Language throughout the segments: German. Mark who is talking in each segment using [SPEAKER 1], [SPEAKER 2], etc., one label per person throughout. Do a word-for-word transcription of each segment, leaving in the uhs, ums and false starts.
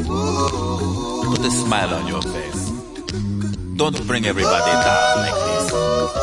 [SPEAKER 1] Put a smile on your face. Don't bring everybody down like this.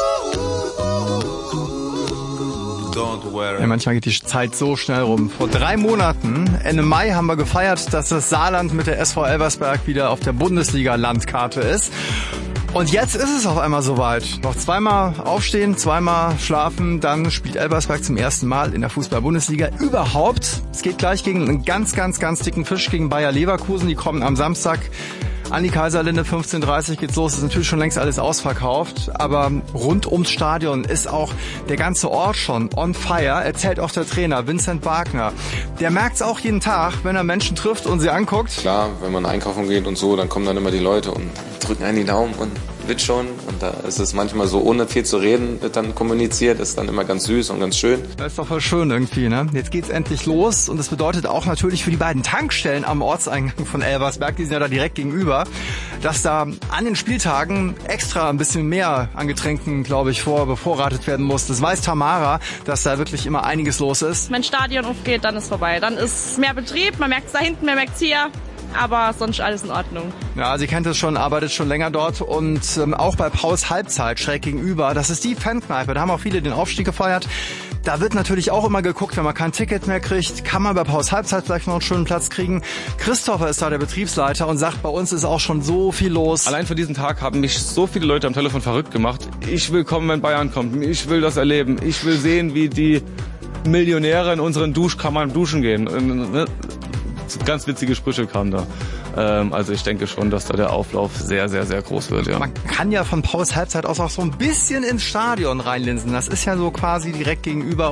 [SPEAKER 1] Don't worry.
[SPEAKER 2] Ja, manchmal geht die Zeit so schnell rum. Vor drei Monaten, Ende Mai, haben wir gefeiert, dass das Saarland mit der S V Elversberg wieder auf der Bundesliga-Landkarte ist. Und jetzt ist es auf einmal soweit. Noch zweimal aufstehen, zweimal schlafen, dann spielt Elversberg zum ersten Mal in der Fußball-Bundesliga überhaupt. Es geht gleich gegen einen ganz, ganz, ganz dicken Fisch, gegen Bayer Leverkusen. Die kommen am Samstag an die Kaiserlinde, fünfzehn Uhr dreißig geht's los. Ist natürlich schon längst alles ausverkauft, aber rund ums Stadion ist auch der ganze Ort schon on fire, erzählt auch der Trainer Vincent Wagner. Der merkt's auch jeden Tag, wenn er Menschen trifft und sie anguckt.
[SPEAKER 3] Klar, wenn man einkaufen geht und so, dann kommen dann immer die Leute und drücken einen die Daumen und wird schon. Und da ist es manchmal so, ohne viel zu reden, wird dann kommuniziert, ist dann immer ganz süß und ganz schön.
[SPEAKER 2] Das ist doch voll schön irgendwie, ne? Jetzt geht's endlich los und das bedeutet auch natürlich für die beiden Tankstellen am Ortseingang von Elversberg, die sind ja da direkt gegenüber, dass da an den Spieltagen extra ein bisschen mehr an Getränken, glaube ich, vor bevorratet werden muss. Das weiß Tamara, dass da wirklich immer einiges los ist.
[SPEAKER 4] Wenn Stadion aufgeht, dann ist vorbei. Dann ist mehr Betrieb, man merkt's da hinten, man merkt's hier. Aber sonst alles in Ordnung.
[SPEAKER 2] Ja, sie kennt es schon, arbeitet schon länger dort und ähm, auch bei Paus Halbzeit schräg gegenüber. Das ist die Fankneipe, da haben auch viele den Aufstieg gefeiert. Da wird natürlich auch immer geguckt, wenn man kein Ticket mehr kriegt, kann man bei Paus Halbzeit vielleicht noch einen schönen Platz kriegen. Christopher ist da der Betriebsleiter und sagt, bei uns ist auch schon so viel los.
[SPEAKER 5] Allein für diesen Tag haben mich so viele Leute am Telefon verrückt gemacht. Ich will kommen, wenn Bayern kommt. Ich will das erleben. Ich will sehen, wie die Millionäre in unseren Duschkammern duschen gehen. Ganz witzige Sprüche kamen da. Ähm, also ich denke schon, dass da der Auflauf sehr, sehr, sehr groß wird. Ja.
[SPEAKER 2] Man kann ja von Paus Halbzeit aus auch so ein bisschen ins Stadion reinlinsen. Das ist ja so quasi direkt gegenüber.